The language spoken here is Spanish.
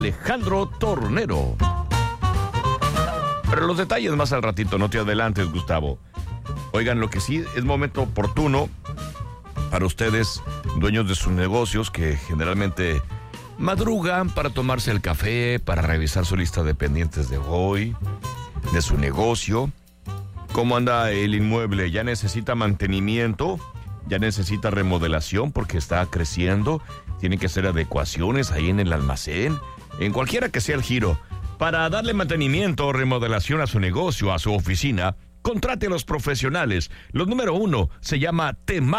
Alejandro Tornero. Pero los detalles más al ratito, no te adelantes, Gustavo. Oigan, lo que sí es momento oportuno para ustedes, dueños de sus negocios, que generalmente madrugan para tomarse el café, para revisar su lista de pendientes de hoy, de su negocio. ¿Cómo anda el inmueble? ¿Ya necesita mantenimiento? ¿Ya necesita remodelación porque está creciendo? ¿Tienen que hacer adecuaciones ahí en el almacén? En cualquiera que sea el giro. Para darle mantenimiento o remodelación a su negocio, a su oficina, contrate a los profesionales. Los número 1 se llama Tema.